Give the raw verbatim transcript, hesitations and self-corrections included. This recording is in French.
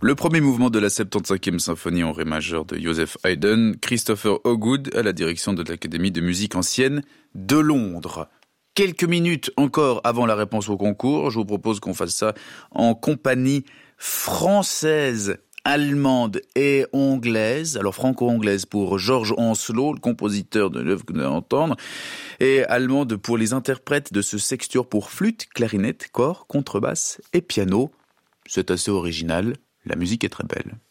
Le premier mouvement de la soixante-quinzième symphonie en ré majeur de Joseph Haydn, Christopher Hogwood à la direction de l'Académie de musique ancienne de Londres. Quelques minutes encore avant la réponse au concours, je vous propose qu'on fasse ça en compagnie française, allemande et anglaise. Alors franco-anglaise pour George Ancelot, le compositeur de l'œuvre que nous allons entendre, et allemande pour les interprètes de ce sextuor pour flûte, clarinette, cor, contrebasse et piano. C'est assez original, la musique est très belle.